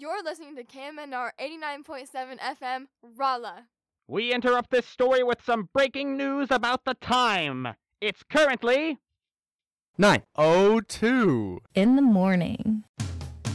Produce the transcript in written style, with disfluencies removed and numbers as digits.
You're listening to KMNR 89.7 FM, Rolla. We interrupt this story with some breaking news about the time. It's currently 9:02 in the morning.